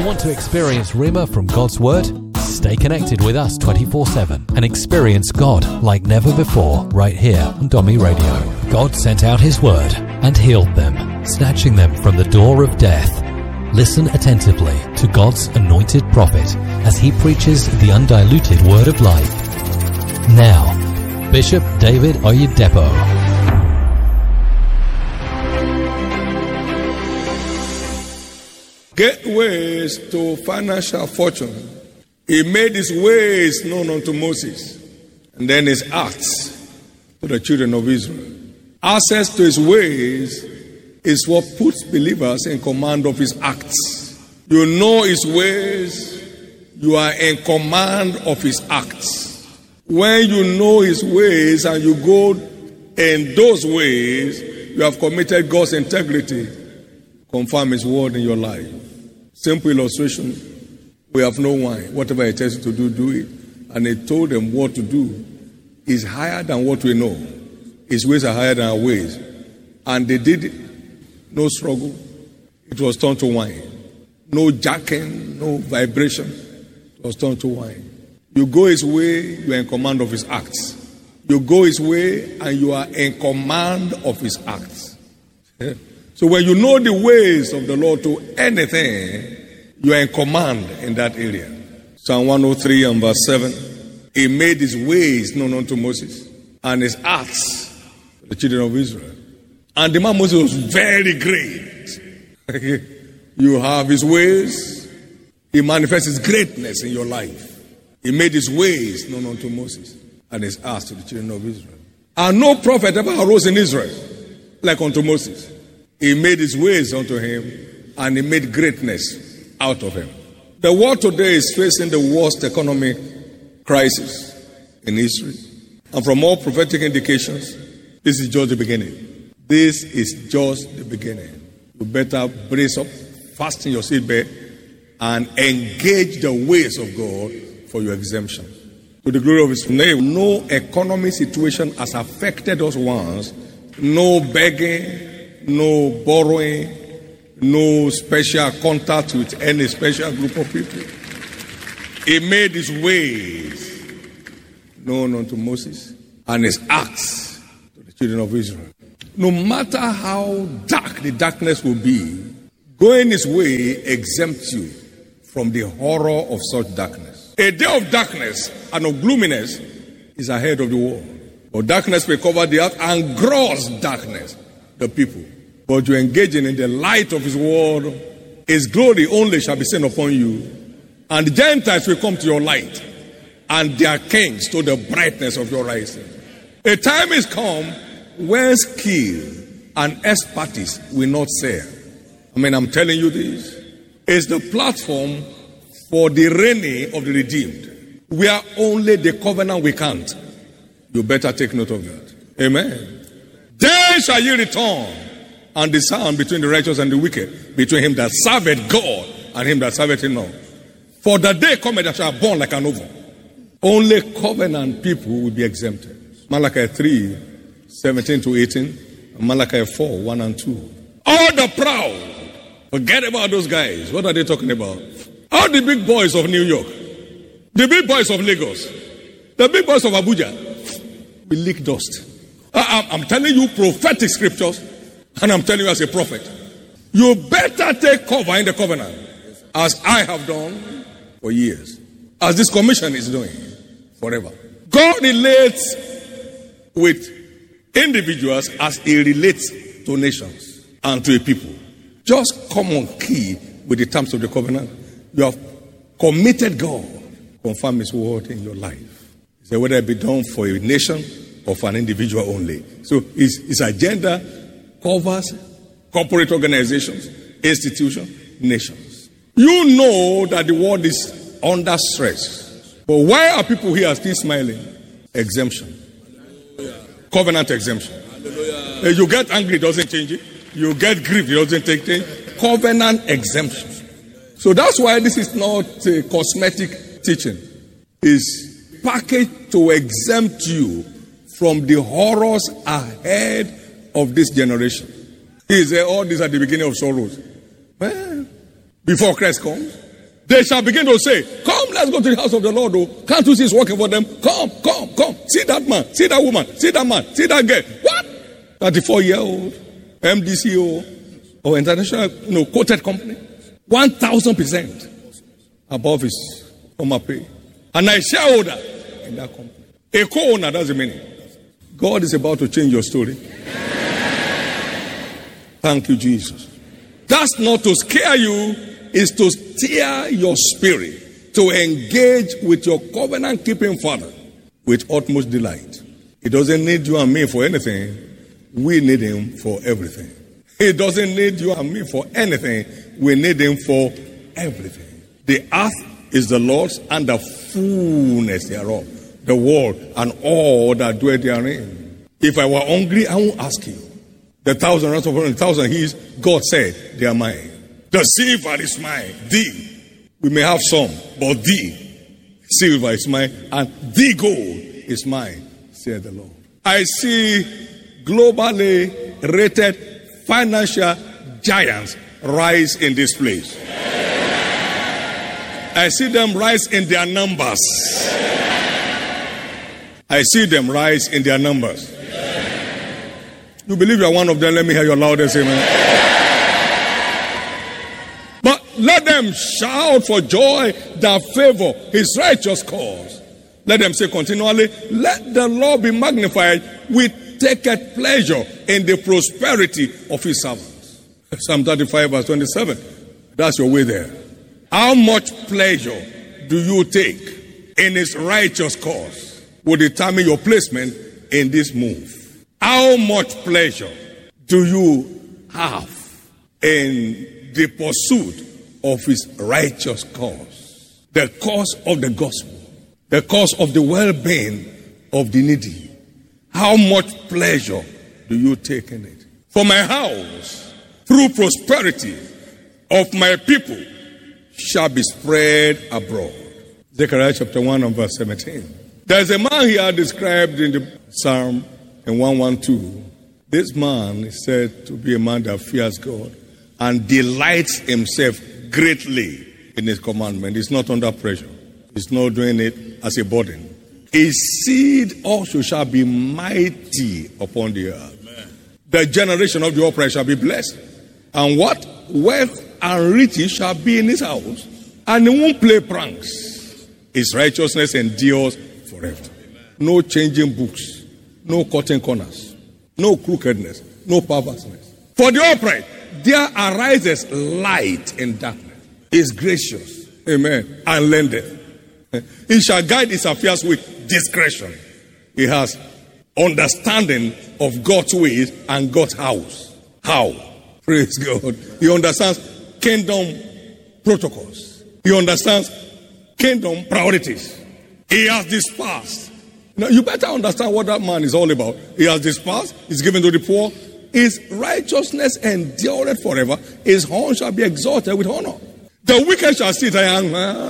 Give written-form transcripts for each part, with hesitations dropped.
Want to experience Rhema from God's Word? Stay connected with us 24/7 and experience God like never before right here on Domi Radio. God sent out His Word and healed them, snatching them from the door of death. Listen attentively to God's anointed prophet as he preaches the undiluted Word of life. Now, Bishop David Oyedepo. Gateways to financial fortune. He made his ways known unto Moses, and then his acts to the children of Israel. Access to his ways is what puts believers in command of his acts. You know his ways, you are in command of his acts. When you know his ways and you go in those ways, you have committed God's integrity. Confirm his word in your life. Simple illustration. We have no wine. Whatever he tells you to do, do it. And he told them what to do is higher than what we know. His ways are higher than our ways. And they did it. No struggle. It was turned to wine. No jacking, no vibration. It was turned to wine. You go his way, you are in command of his acts. You go his way and you are in command of his acts. Yeah. So when you know the ways of the Lord to anything, you are in command in that area. Psalm 103 and verse 7. He made his ways known unto Moses and his acts to the children of Israel. And the man Moses was very great. You have his ways. He manifests his greatness in your life. He made his ways known unto Moses and his acts to the children of Israel. And no prophet ever arose in Israel like unto Moses. He made his ways unto him, and he made greatness out of him. The world today is facing the worst economic crisis in history. And from all prophetic indications, this is just the beginning. This is just the beginning. You better brace up, fasten your seatbelt, and engage the ways of God for your exemption. To the glory of his name, no economic situation has affected us once. No begging, no borrowing, no special contact with any special group of people. He made his ways known unto Moses and his acts to the children of Israel. No matter how dark the darkness will be, going his way exempts you from the horror of such darkness. A day of darkness and of gloominess is ahead of the world. But darkness may cover the earth and gross darkness the people. But you engaging in the light of his word, his glory only shall be seen upon you. And the Gentiles will come to your light, and their kings to the brightness of your rising. A time is come when skill and expertise will not serve. I'm telling you this. It's the platform for the reigning of the redeemed. We are only the covenant we can't. You better take note of that. Amen. Then shall ye return and discern between the righteous and the wicked, between him that serveth God and him that serveth him not. For the day cometh that shall burn like an oven. Only covenant people will be exempted. Malachi 3, 17 to 18, and Malachi 4, 1 and 2. All the proud, forget about those guys. What are they talking about? All the big boys of New York, the big boys of Lagos, the big boys of Abuja will lick dust. I'm telling you prophetic scriptures, and I'm telling you as a prophet. You better take cover in the covenant, as I have done for years, as this commission is doing forever. God relates with individuals as he relates to nations and to a people. Just come on key with the terms of the covenant. You have committed God, confirm his word in your life. So whether it be done for a nation or for an individual only. So his agenda covers corporate organizations, institutions, nations. You know that the world is under stress. But why are people here still smiling? Exemption. Covenant exemption. You get angry, it doesn't change it. You get grief, it doesn't take change. Covenant exemption. So that's why this is not a cosmetic teaching. It's packaged to exempt you from the horrors ahead of this generation. He said all these are the beginning of sorrows. Well, before Christ comes, They shall begin to say, come, let's go to the house of the Lord. Oh. Can't you see it's working for them? Come. See that man, see that woman, see that man, see that girl. What? 34-year-old, MDCO, or international, quoted company. 1,000% above his former pay. And a shareholder in that company. A co-owner, that's the meaning. God is about to change your story. Thank you, Jesus. That's not to scare you, it's to steer your spirit to engage with your covenant-keeping Father with utmost delight. He doesn't need you and me for anything. We need him for everything. He doesn't need you and me for anything. We need him for everything. The earth is the Lord's and the fullness thereof, the world and all that dwell therein. If I were hungry, I won't ask you. The 1,000 rats of 1,000 hills, God said, they are mine. The silver is mine, thee. We may have some, but thee, silver is mine, and thee gold is mine, said the Lord. I see globally rated financial giants rise in this place. I see them rise in their numbers. I see them rise in their numbers. You believe you are one of them? Let me hear your loudest amen. But let them shout for joy that favor his righteous cause. Let them say continually, let the Lord be magnified. We taketh pleasure in the prosperity of his servants. Psalm 35 verse 27. That's your way there. How much pleasure do you take in his righteous cause will determine your placement in this move. How much pleasure do you have in the pursuit of his righteous cause? The cause of the gospel. The cause of the well-being of the needy. How much pleasure do you take in it? For my house, through prosperity of my people, shall be spread abroad. Zechariah chapter 1 and verse 17. There's a man here described in the Psalm in 112. This man is said to be a man that fears God and delights himself greatly in his commandment. He's not under pressure. He's not doing it as a burden. His seed also shall be mighty upon the earth. Amen. The generation of the upright shall be blessed. And what? Wealth and riches shall be in his house. And he won't play pranks. His righteousness endures forever. No changing books. No cutting corners, no crookedness, no perverseness. For the upright, there arises light in darkness. He is gracious, amen, and lendeth. He shall guide his affairs with discretion. He has understanding of God's ways and God's house. How? Praise God. He understands kingdom protocols. He understands kingdom priorities. He has dispersed. Now, you better understand what that man is all about. He has dispersed, he's given to the poor. His righteousness endureth forever. His horn shall be exalted with honor. The wicked shall sit and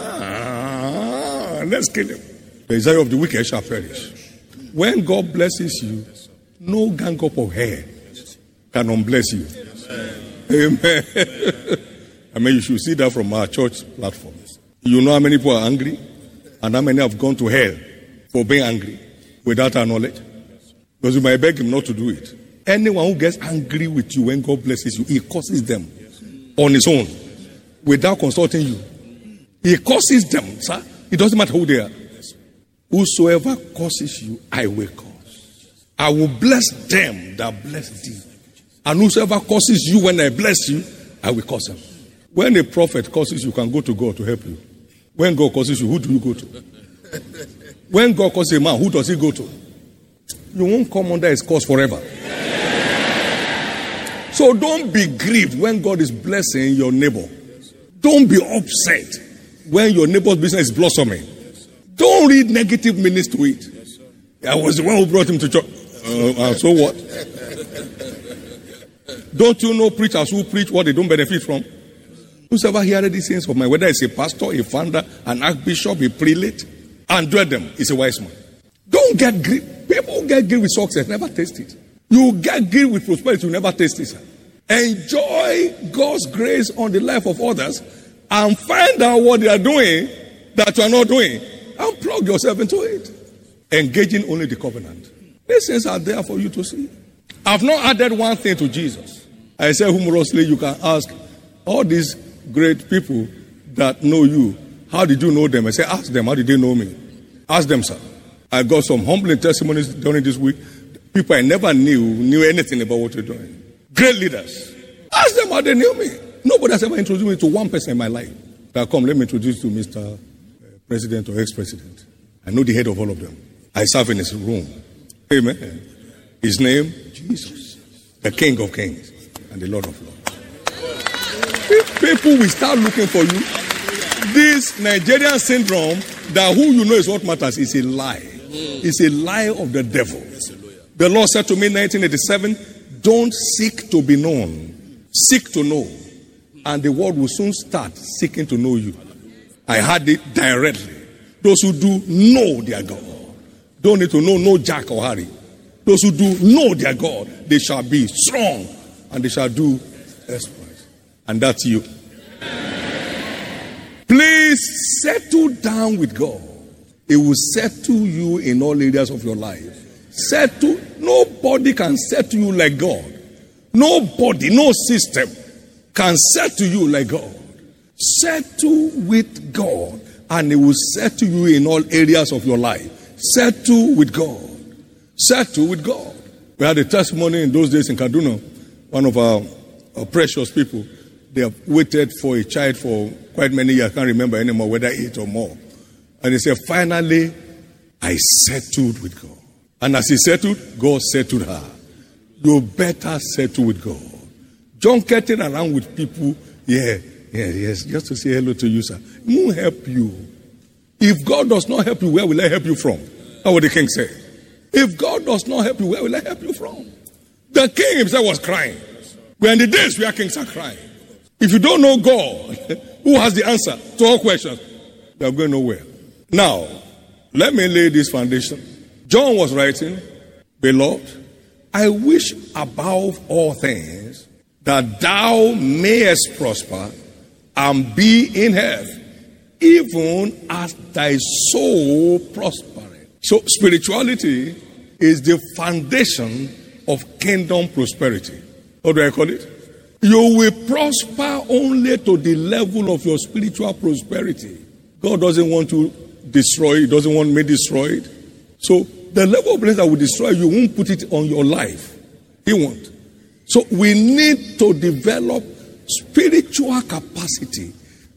let's kill him. The desire of the wicked shall perish. When God blesses you, no gang up of hair can unbless you. Amen. I mean, you should see that from our church platform. You know how many people are angry and how many have gone to hell for being angry without our knowledge. Because you might beg him not to do it. Anyone who gets angry with you when God blesses you, he curses them on his own without consulting you. He curses them, sir. It doesn't matter who they are. Whosoever curses you, I will curse. I will bless them that bless thee. And whosoever curses you when I bless you, I will curse him. When a prophet curses you, can go to God to help you. When God curses you, who do you go to? When God calls a man, who does he go to? You won't come under his curse forever. So don't be grieved when God is blessing your neighbor. Don't be upset when your neighbor's business is blossoming. Don't read negative meanings to it. I was the one who brought him to church. So what? Don't you know preachers who preach what they don't benefit from? Whosoever heareth these things from me, whether it's a pastor, a founder, an archbishop, a prelate, and do them, is a wise man. Don't get grieved. People get grieved with success, never taste it. You get grieved with prosperity, you never taste it. Enjoy God's grace on the life of others and find out what they are doing that you are not doing and plug yourself into it. Engaging only the covenant. These things are there for you to see. I've not added one thing to Jesus. I say humorously, you can ask all these great people that know you, how did you know them? I say, ask them, how did they know me? Ask them, sir. I got some humbling testimonies during this week. People I never knew anything about what you're doing. Great leaders. Ask them how they knew me. Nobody has ever introduced me to one person in my life. Now come, let me introduce you to Mr. President or ex-president. I know the head of all of them. I serve in his room. Amen. His name, Jesus. The King of Kings and the Lord of Lords. People will start looking for you. This Nigerian syndrome that who you know is what matters is a lie. It's a lie of the devil. The Lord said to me in 1987, don't seek to be known. Seek to know. And the world will soon start seeking to know you. I heard it directly. Those who do know their God. Don't need to know no Jack or Harry. Those who do know their God, they shall be strong and they shall do exploits. And that's you. Please settle down with God. It will settle you in all areas of your life. Settle. Nobody can settle you like God. Nobody, no system can settle you like God. Settle with God and it will settle you in all areas of your life. Settle with God. Settle with God. We had a testimony in those days in Kaduna. One of our precious people, they have waited for a child for quite many years. I can't remember anymore whether 8 or more. And he said, finally, I settled with God. And as he settled, God settled her. You better settle with God. Don't get it around with people. Yes, just to say hello to you, sir. It won't help you. If God does not help you, where will I help you from? That's what the king said. If God does not help you, where will I help you from? The king himself was crying. We're in the days where kings are crying. If you don't know God, who has the answer to all questions, you are going nowhere. Now, let me lay this foundation. John was writing, beloved, I wish above all things that thou mayest prosper and be in health, even as thy soul prospereth. So spirituality is the foundation of kingdom prosperity. What do I call it? You will prosper only to the level of your spiritual prosperity. God doesn't want to destroy, He doesn't want me destroyed. So the level of blessing that will destroy you won't put it on your life. He won't. So we need to develop spiritual capacity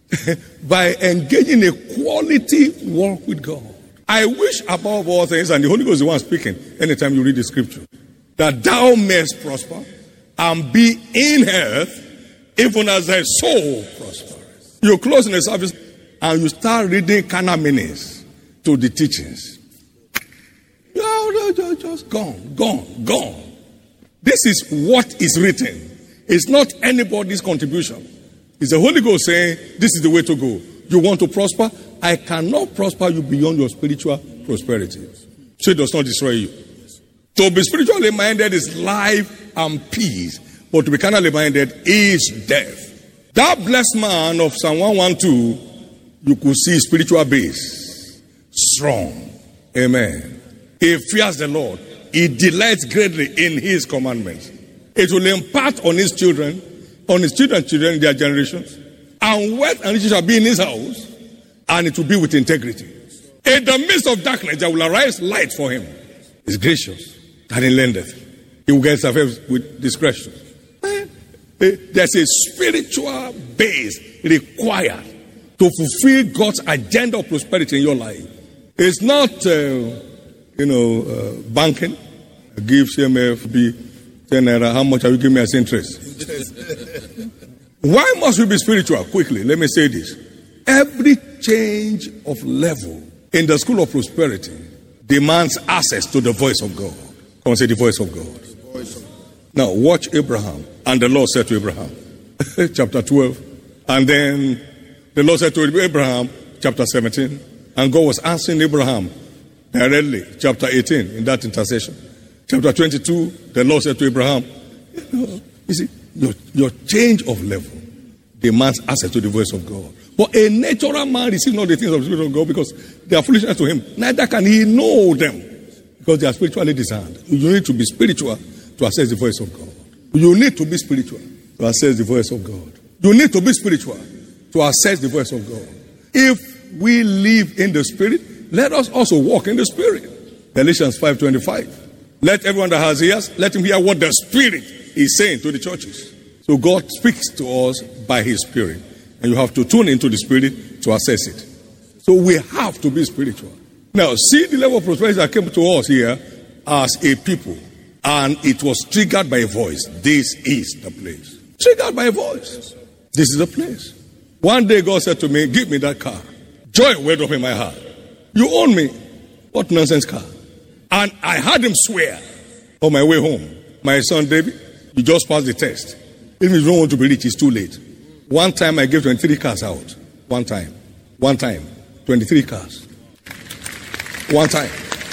by engaging a quality walk with God. I wish above all things, and the Holy Ghost is the one speaking anytime you read the scripture, that thou mayest prosper and be in health, even as thy soul prospers. You close in the service and you start reading carnal meanings to the teachings. Just gone. This is what is written. It's not anybody's contribution. It's the Holy Ghost saying, this is the way to go. You want to prosper? I cannot prosper you beyond your spiritual prosperity. So it does not destroy you. To be spiritually minded is life and peace. But to be carnally minded is death. That blessed man of Psalm 112, you could see spiritual base. Strong. Amen. He fears the Lord. He delights greatly in his commandments. It will impart on his children, children, their generations. And wealth and riches shall be in his house, and it will be with integrity. In the midst of darkness, there will arise light for him. He's gracious, and he lendeth. He will get his affairs with discretion. There's a spiritual base required to fulfill God's agenda of prosperity in your life. It's not, banking. Give CMFB 10 naira. How much are you giving me as interest? Why must we be spiritual? Quickly, let me say this. Every change of level in the school of prosperity demands access to the voice of God. Come and say the voice of God. Now, watch Abraham. And the Lord said to Abraham, chapter 12. And then the Lord said to Abraham, chapter 17. And God was answering Abraham directly, chapter 18, in that intercession. Chapter 22, the Lord said to Abraham, you see, your change of level demands access to the voice of God. But a natural man receives not the things of the Spirit of God because they are foolishness to him. Neither can he know them because they are spiritually discerned. You need to be spiritual to access the voice of God. You need to be spiritual to access the voice of God. You need to be spiritual to access the voice of God. If we live in the Spirit, let us also walk in the Spirit. Galatians 5:25. Let everyone that has ears, let him hear what the Spirit is saying to the churches. So God speaks to us by His Spirit. And you have to tune into the Spirit to access it. So we have to be spiritual. Now, see the level of prosperity that came to us here as a people. And it was triggered by a voice. This is the place. Triggered by a voice. This is the place. One day God said to me, give me that car. Joy welled up in my heart. You own me. What nonsense car? And I had him swear on my way home. My son David, you just passed the test. If you don't want to be rich, it's too late. One time I gave 23 cars out. One time. 23 cars. One time.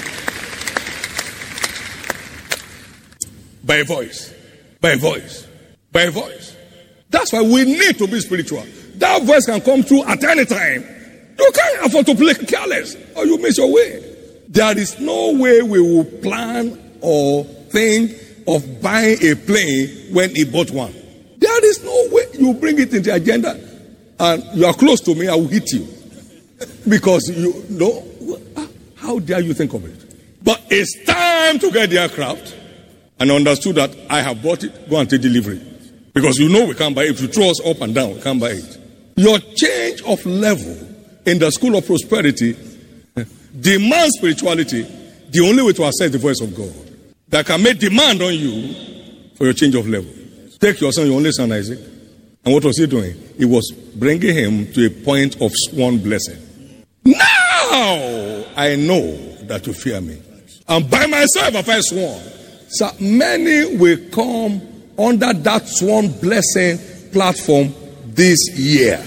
By a voice. By a voice. By a voice. That's why we need to be spiritual. That voice can come through at any time. You can't afford to play careless or you miss your way. There is no way we will plan or think of buying a plane when he bought one. There is no way you bring it into the agenda and you are close to me, I will hit you. Because you know, how dare you think of it? But it's time to get the aircraft and understood that I have bought it, go and take delivery. Because you know we can't buy it. If you throw us up and down, we can't buy it. Your change of level in the school of prosperity demands spirituality, the only way to access the voice of God that can make demand on you for your change of level. Take your son, your only son Isaac, and what was he doing? He was bringing him to a point of sworn blessing. Now I know that you fear me, and by myself have I sworn. So many will come under that sworn blessing platform this year.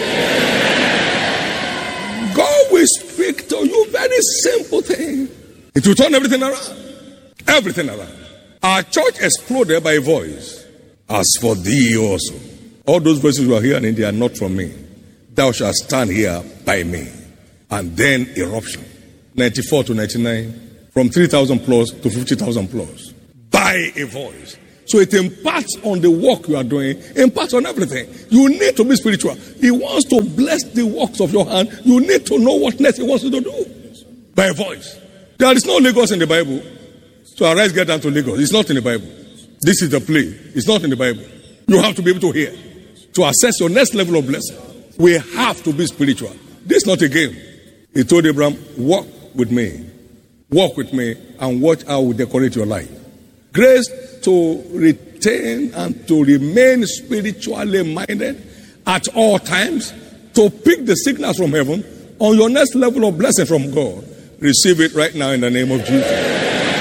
God will speak to you, very simple thing. It will turn everything around. Everything around. Our church exploded by a voice. As for thee also. All those voices you are hearing, they are not from me. Thou shalt stand here by me. And then eruption. 94 to 99. From 3,000 plus to 50,000 plus. By a voice. So it imparts on the work you are doing, imparts on everything. You need to be spiritual. He wants to bless the works of your hand. You need to know what next He wants you to do. By a voice. There is no Lagos in the Bible. So arise, get down to Lagos. It's not in the Bible. This is the play. It's not in the Bible. You have to be able to hear. To access your next level of blessing. We have to be spiritual. This is not a game. He told Abraham, walk with me. Walk with me and watch how we decorate your life. Grace to retain and to remain spiritually minded at all times. To pick the signals from heaven on your next level of blessing from God. Receive it right now in the name of Jesus.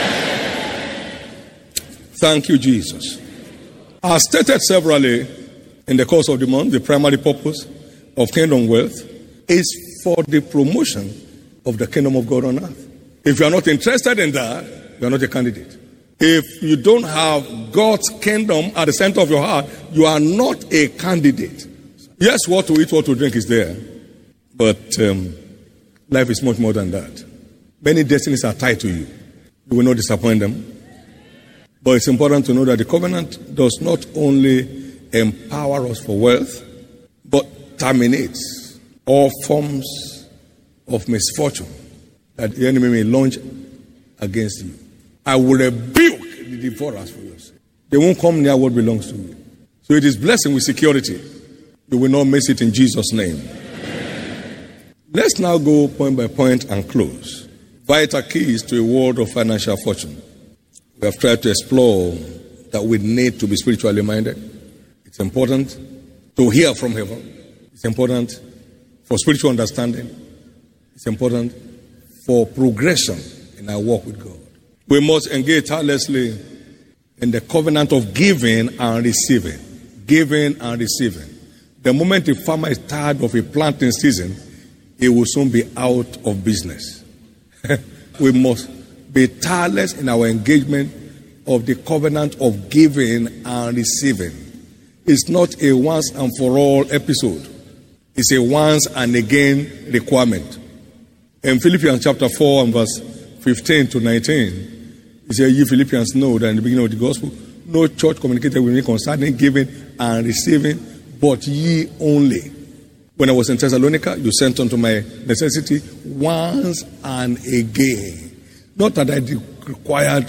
Thank you, Jesus. As stated severally in the course of the month, the primary purpose of Kingdom Wealth is for the promotion of the kingdom of God on earth. If you are not interested in that, you are not a candidate. If you don't have God's kingdom at the center of your heart, you are not a candidate. Yes, what to eat, what to drink is there. But life is much more than that. Many destinies are tied to you. You will not disappoint them. But it's important to know that the covenant does not only empower us for wealth, but terminates all forms of misfortune that the enemy may launch against you. I will rebuke the devourers for your sake. They won't come near what belongs to you. So it is blessing with security. You will not miss it in Jesus' name. Let's now go point by point and close. Vital keys to a world of financial fortune. We have tried to explore that we need to be spiritually minded. It's important to hear from heaven. It's important for spiritual understanding. It's important for progression in our walk with God. We must engage tirelessly in the covenant of giving and receiving. Giving and receiving. The moment a farmer is tired of a planting season, he will soon be out of business. We must be tireless in our engagement of the covenant of giving and receiving. is not a once and for all episode. It's a once and again requirement. In Philippians chapter 4 and verse 15 to 19, it says, "Ye Philippians know that in the beginning of the gospel, no church communicated with me concerning giving and receiving, but ye only. When I was in Thessalonica, you sent unto my necessity once and again. Not that I required,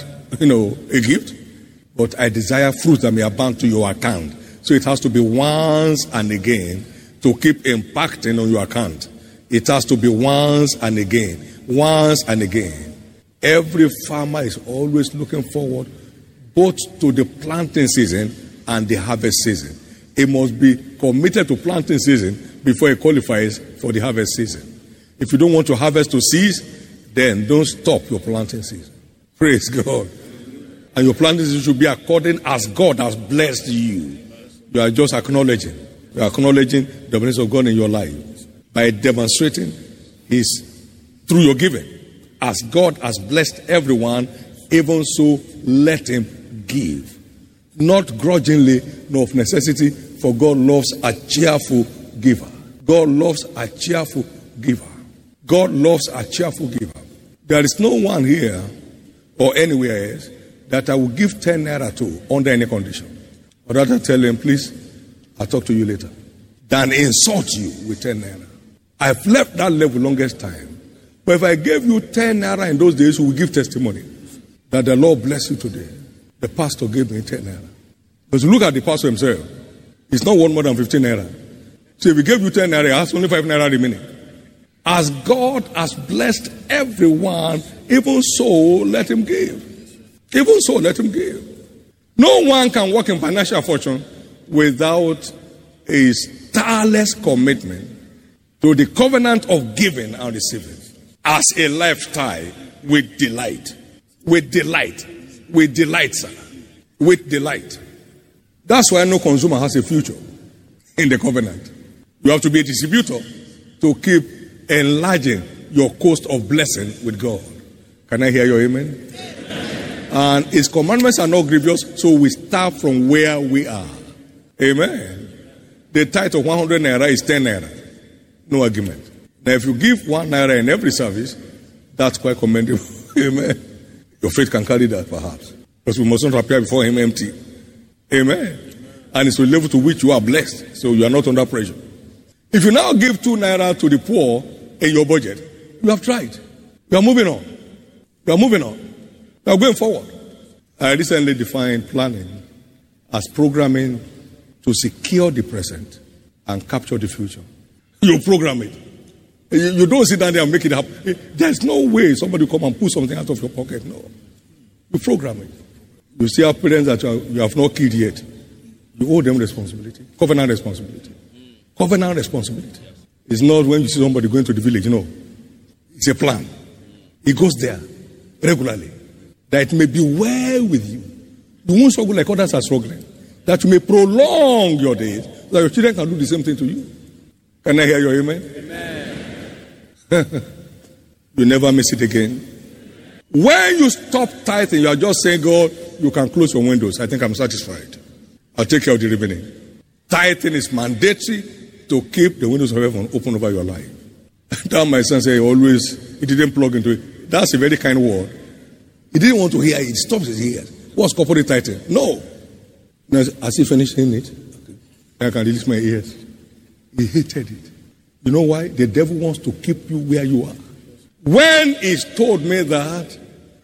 a gift, but I desire fruit that may abound to your account." So it has to be once and again to keep impacting on your account. It has to be once and again. Once and again. Every farmer is always looking forward both to the planting season and the harvest season. He must be committed to planting season before he qualifies for the harvest season. If you don't want to harvest to cease, then don't stop your planting season. Praise God. And your planting season should be according as God has blessed you. You are just acknowledging. You are acknowledging the blessing of God in your life by demonstrating His through your giving. As God has blessed everyone, even so let him give. Not grudgingly, nor of necessity, for God loves a cheerful giver. God loves a cheerful giver. God loves a cheerful giver. There is no one here or anywhere else that I will give 10 naira to under any condition. Or rather tell him, please, I'll talk to you later, than insult you with 10 naira. I've left that level longest time. But if I gave you 10 naira in those days, you will give testimony that the Lord bless you today. The pastor gave me 10 naira. But you look at the pastor himself, he's not worth more than 15 naira. So if he gave you 10 naira, he has only 5 naira remaining. As God has blessed everyone, even so let him give. Even so let him give. No one can walk in financial fortune without a tireless commitment to the covenant of giving and receiving as a lifestyle with delight. With delight. With delight, sir. With delight. That's why no consumer has a future in the covenant. You have to be a distributor to keep enlarging your coast of blessing with God. Can I hear your amen? And his commandments are not grievous, so we start from where we are. Amen. The tithe of 100 naira is 10 naira. No argument. Now, if you give 1 naira in every service, that's quite commendable. Amen. Your faith can carry that, perhaps. Because we mustn't appear before him empty. Amen. And it's a level to which you are blessed, so you are not under pressure. If you now give 2 naira to the poor in your budget, you have tried. You are moving on. You are moving on. You are going forward. I recently defined planning as programming to secure the present and capture the future. You program it. You don't sit down there and make it happen. There's no way somebody will come and pull something out of your pocket. No. You program it. You see our parents that you have not killed yet. You owe them responsibility. Covenant responsibility. Covenant responsibility. It's not when you see somebody going to the village, no. It's a plan. He goes there regularly. That it may be well with you. You won't struggle like others are struggling. That you may prolong your days, so that your children can do the same thing to you. Can I hear your amen? Amen. You never miss it again. When you stop tithing, you are just saying, God, you can close your windows. I think I'm satisfied. I'll take care of the remaining. Tithing is mandatory to keep the windows of heaven open over your life. That my son said always, he didn't plug into it. That's a very kind word. He didn't want to hear it. He stops his ears. What's corporate tithing? No. Now, as he finished saying it, I can release my ears. He hated it. You know why? The devil wants to keep you where you are. When he told me that,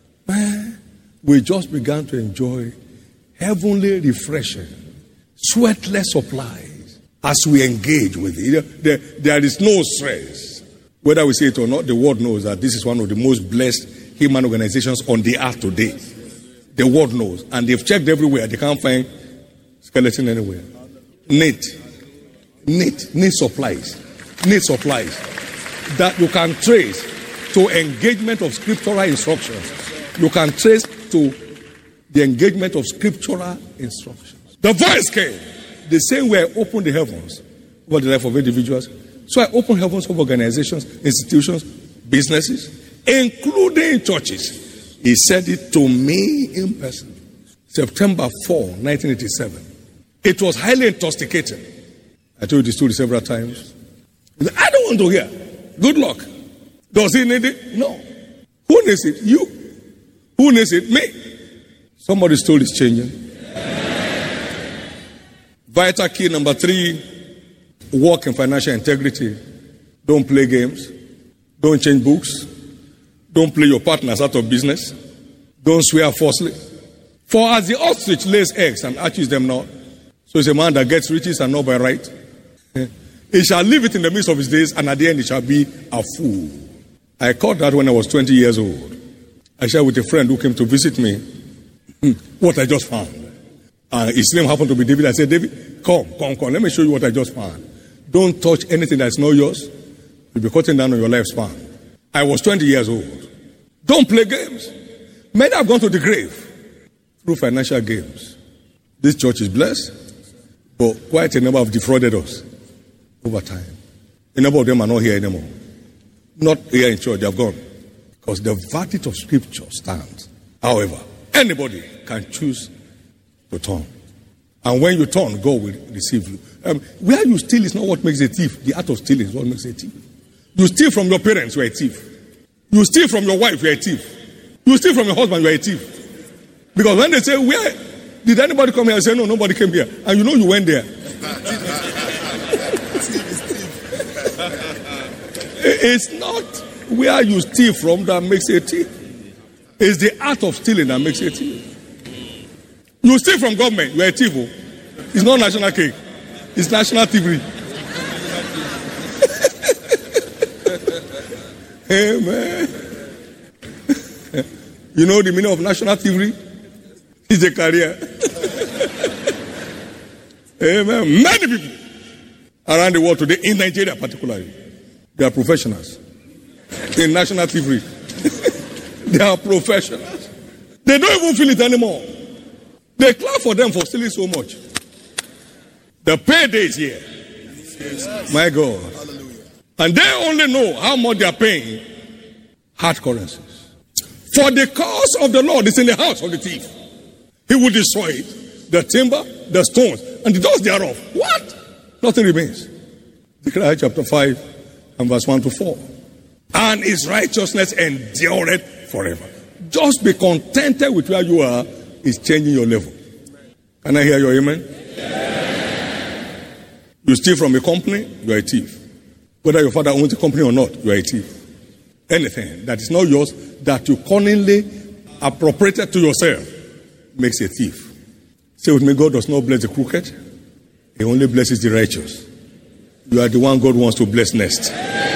we just began to enjoy heavenly refreshing, sweatless supplies as we engage with it. There is no stress. Whether we say it or not, the world knows that this is one of the most blessed human organizations on the earth today. The world knows. And they've checked everywhere. They can't find skeleton anywhere. Need supplies. Need supplies that you can trace to engagement of scriptural instructions. You can trace to the engagement of scriptural instructions. The voice came. The same way I opened the heavens over the life of individuals, so I opened heavens over organizations, institutions, businesses, including churches. He said it to me in person. September 4, 1987. It was highly intoxicating. I told you the story several times. He said, I don't want to hear. Good luck. Does he need it? No. Who needs it? You. Who needs it? Me. Somebody's story is changing. Vital key number 3, walk in financial integrity. Don't play games. Don't change books. Don't play your partners out of business. Don't swear falsely. For as the ostrich lays eggs and hatches them not, so is a man that gets riches and not by right. He shall leave it in the midst of his days, and at the end he shall be a fool. I caught that when I was 20 years old. I shared with a friend who came to visit me what I just found. His name happened to be David. I said, David, come. Let me show you what I just found. Don't touch anything that's not yours. You'll be cutting down on your lifespan. I was 20 years old. Don't play games. Many have gone to the grave through financial games. This church is blessed, but quite a number have defrauded us over time. A number of them are not here anymore. Not here in church, they have gone. Because the verdict of Scripture stands. However, anybody can choose to turn. And when you turn, God will receive you. Where you steal is not what makes a thief. The act of stealing is what makes a thief. You steal from your parents, you are a thief. You steal from your wife, you are a thief. You steal from your husband, you are a thief. Because when they say, where did anybody come here? I say, no, nobody came here. And you know you went there. It's not where you steal from that makes a thief. It's the act of stealing that makes a thief. You steal from government, you are a thief. It's not national cake. It's national thievery. Amen. You know the meaning of national thievery? It's a career. Amen. Many people around the world today, in Nigeria particularly, they are professionals in national thievery. They are professionals. They don't even feel it anymore. They clap for them for stealing so much. The payday is here. Yes. My God. Hallelujah. And they only know how much they are paying hard currencies. For the cause of the Lord is in the house of the thief. He will destroy it. The timber, the stones, and the dust thereof. What? Nothing remains. Zechariah chapter 5 and verse 1 to 4. And his righteousness endureth forever. Just be contented with where you are. Is changing your level. Can I hear your amen? Yeah. You steal from a company, you are a thief. Whether your father owns a company or not, you are a thief. Anything that is not yours, that you cunningly appropriated to yourself, makes a thief. Say with me, God does not bless the crooked. He only blesses the righteous. You are the one God wants to bless next.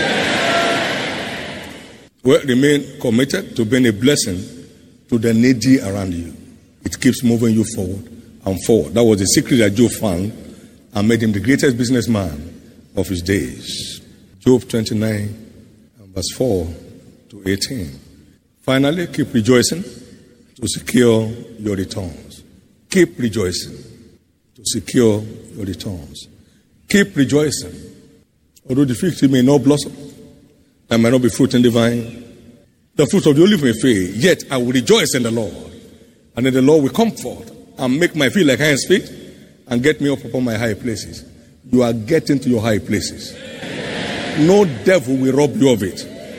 Well, remain committed to being a blessing to the needy around you. It keeps moving you forward and forward. That was the secret that Job found and made him the greatest businessman of his days. Job 29 and verse 4 to 18. Finally, keep rejoicing to secure your returns. Keep rejoicing to secure your returns. Keep rejoicing. Although the fig tree may not blossom, there may not be fruit in the vine, the fruit of the olive may fail, yet I will rejoice in the Lord. And then the Lord will comfort and make my feet like hinds feet and get me up upon my high places. You are getting to your high places. No devil will rob you of it.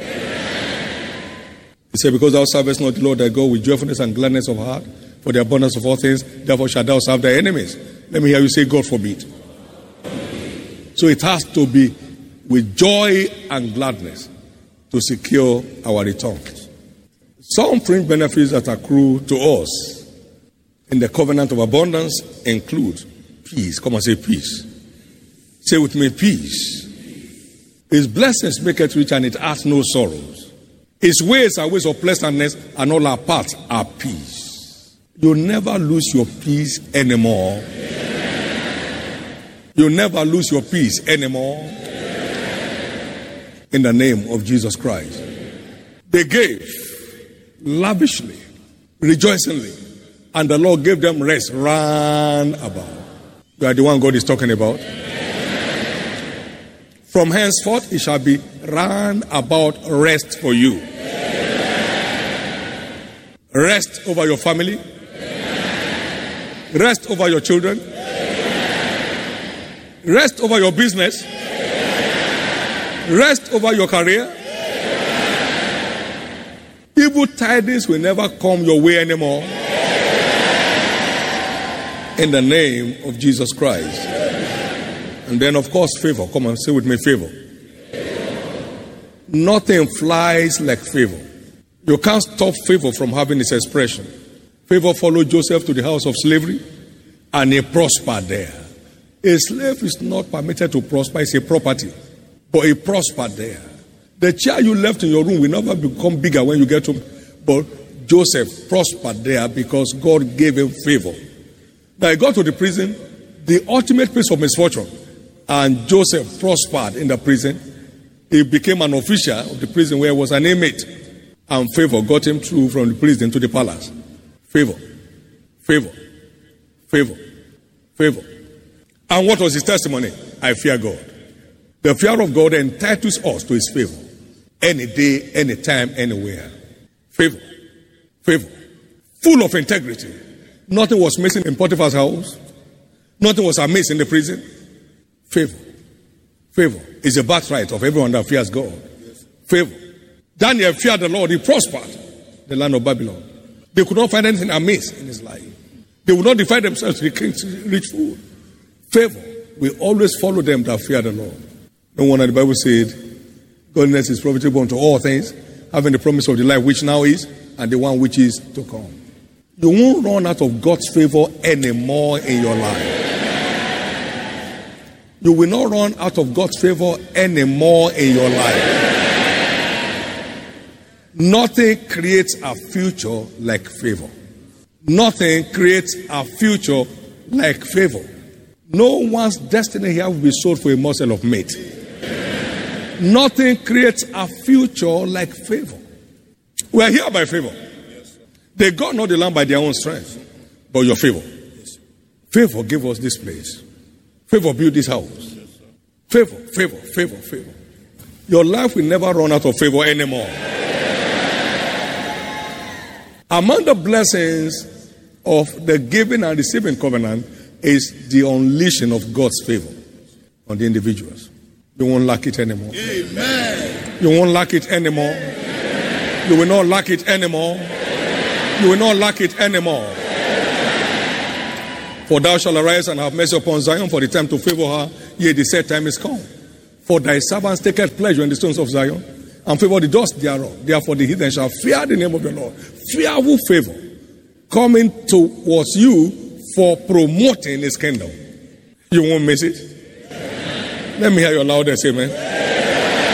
He said, because thou servest not the Lord thy God with joyfulness and gladness of heart, for the abundance of all things, therefore shalt thou serve thy enemies. Let me hear you say, God forbid. So it has to be with joy and gladness to secure our returns. Some fringe benefits that accrue to us in the covenant of abundance include peace. Come and say peace. Say with me, peace. His blessings make it rich and it adds no sorrows. His ways are ways of pleasantness and all our paths are peace. You'll never lose your peace anymore. You'll never lose your peace anymore. In the name of Jesus Christ. They gave lavishly, rejoicingly, and the Lord gave them rest round about. You are the one God is talking about. From henceforth it shall be round about rest for you. Rest over your family. Rest over your children. Rest over your business. Rest over your career. Evil tidings will never come your way anymore. In the name of Jesus Christ. And then, of course, favor. Come on, say with me, favor. Nothing flies like favor. You can't stop favor from having its expression. Favor followed Joseph to the house of slavery, and he prospered there. A slave is not permitted to prosper, it's a property. But he prospered there. The chair you left in your room will never become bigger when you get home. But Joseph prospered there because God gave him favor. Now he got to the prison, the ultimate place of misfortune. And Joseph prospered in the prison. He became an official of the prison where he was an inmate. And favor got him through from the prison to the palace. Favor. Favor. Favor. Favor. And what was his testimony? I fear God. The fear of God entitles us to his favor. Any day, any time, anywhere. Favor. Favor. Full of integrity. Nothing was missing in Potiphar's house. Nothing was amiss in the prison. Favor. Favor is a birthright of everyone that fears God. Favor. Daniel feared the Lord. He prospered the land of Babylon. They could not find anything amiss in his life. They would not defile themselves to the king's rich food. Favor will always follow them that fear the Lord. No wonder the Bible said, godliness is profitable unto all things, having the promise of the life which now is, and the one which is to come. You won't run out of God's favor anymore in your life. You will not run out of God's favor anymore in your life. Nothing creates a future like favor. Nothing creates a future like favor. No one's destiny here will be sold for a morsel of meat. Nothing creates a future like favor. We are here by favor. They got not the land by their own strength, but your favor. Favor gave us this place. Favor built this house. Favor, favor, favor, favor. Your life will never run out of favor anymore. Among the blessings of the giving and receiving covenant is the unleashing of God's favor on the individuals. You won't lack it anymore. Amen. You won't lack it anymore. Amen. You will not lack it anymore. Amen. You will not lack it anymore. For thou shalt arise and have mercy upon Zion, for the time to favor her, yea, the set time is come. For thy servants taketh pleasure in the stones of Zion, and favor the dust thereof. Therefore the heathen shall fear the name of the Lord. Fearful favor coming towards you for promoting his kingdom. You won't miss it. Let me hear your loudest amen.